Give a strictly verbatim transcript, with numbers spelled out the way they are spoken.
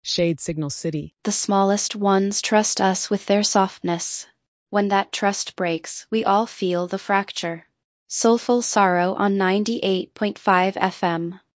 Shade Signal City. The smallest ones trust us with their softness. When that trust breaks, we all feel the fracture. Soulful Sorrow on ninety-eight point five F M.